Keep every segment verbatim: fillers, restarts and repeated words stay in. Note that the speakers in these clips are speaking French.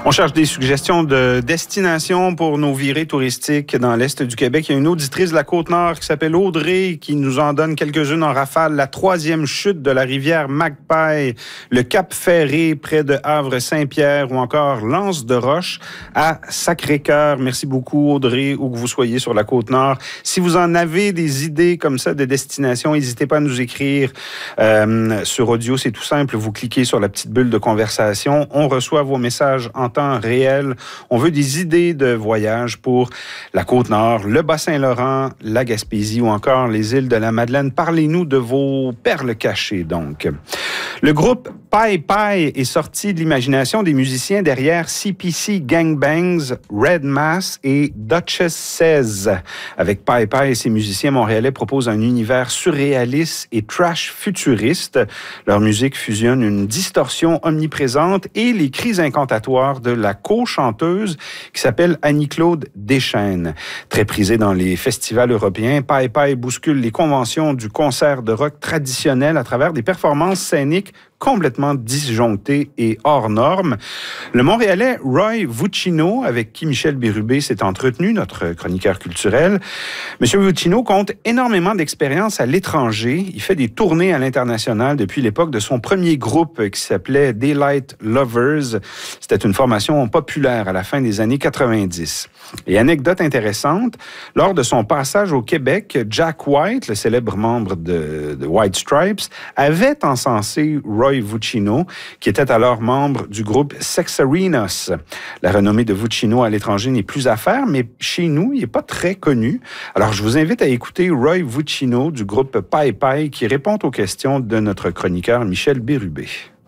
On cherche des suggestions de destination pour nos virées touristiques dans l'Est du Québec. Il y a une auditrice de la Côte-Nord qui s'appelle Audrey qui nous en donne quelques-unes en rafale. La troisième chute de la rivière Magpie, le Cap Ferré près de Havre-Saint-Pierre ou encore l'Anse de Roche à Sacré-Cœur. Merci beaucoup Audrey, où que vous soyez sur la Côte-Nord. Si vous en avez des idées comme ça de destination, n'hésitez pas à nous écrire euh, sur audio. C'est tout simple. Vous cliquez sur la petite bulle de conversation. On reçoit vos messages en temps réel. On veut des idées de voyage pour la Côte-Nord, le Bas-Saint-Laurent, la Gaspésie ou encore les îles de la Madeleine. Parlez-nous de vos perles cachées, donc. Le groupe Pai Pai est sorti de l'imagination des musiciens derrière C P C Gangbangs, Red Mass et Duchess Says. Avec Pai Pai, ces musiciens montréalais proposent un univers surréaliste et trash futuriste. Leur musique fusionne une distorsion omniprésente et les cris incantatoires de la co-chanteuse qui s'appelle Annie-Claude Deschênes. Très prisée dans les festivals européens, Pai Pai bouscule les conventions du concert de rock traditionnel à travers des performances scéniques complètement disjonctées et hors normes. Le Montréalais Roy Vucino, avec qui Michel Bérubé s'est entretenu, notre chroniqueur culturel. Monsieur Vucino compte énormément d'expérience à l'étranger. Il fait des tournées à l'international depuis l'époque de son premier groupe qui s'appelait Daylight Lovers. C'était une formation populaire à la fin des années quatre-vingt-dix. Et anecdote intéressante, lors de son passage au Québec, Jack White, le célèbre membre de, de White Stripes, avait encensé Roy Vucino, qui était alors membre du groupe Sexarenas. La renommée de Vucino à l'étranger n'est plus à faire, mais chez nous, il n'est pas très connu. Alors, je vous invite à écouter Roy Vucino du groupe Pai Pai qui répond aux questions de notre chroniqueur Michel Bérubé.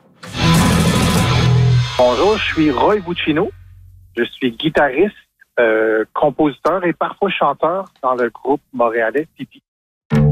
Bonjour, je suis Roy Vucino. Je suis guitariste, euh, compositeur et parfois chanteur dans le groupe montréalais Pipi.